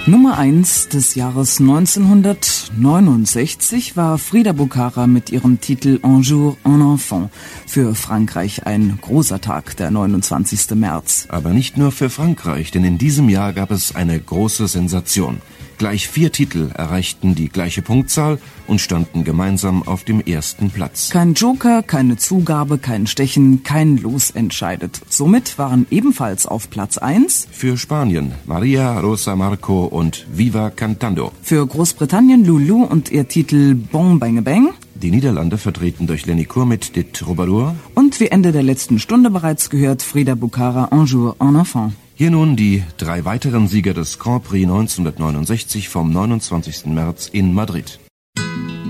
Nummer 1 des Jahres 1969 war Frida Bucara mit ihrem Titel Un jour un enfant. Für Frankreich ein großer Tag, der 29. März. Aber nicht nur für Frankreich, denn in diesem Jahr gab es eine große Sensation. Gleich 4 Titel erreichten die gleiche Punktzahl und standen gemeinsam auf dem ersten Platz. Kein Joker, keine Zugabe, kein Stechen, kein Los entscheidet. Somit waren ebenfalls auf Platz 1 für Spanien Maria Rosa Marco und Viva Cantando. Für Großbritannien Lulu und ihr Titel Bon Bang Bang. Die Niederlande vertreten durch Lenny Kur mit De Troubadour. Und wie Ende der letzten Stunde bereits gehört, Frida Bucara Un jour un enfant. Hier nun die 3 weiteren Sieger des Grand Prix 1969 vom 29. März in Madrid.